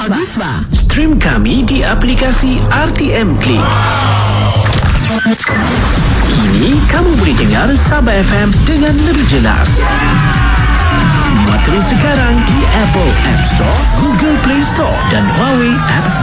Stream kami di aplikasi RTM Klik. Kini kamu boleh dengar Sabah FM dengan lebih jelas. Muat terus sekarang di Apple App Store, Google Play Store dan Huawei App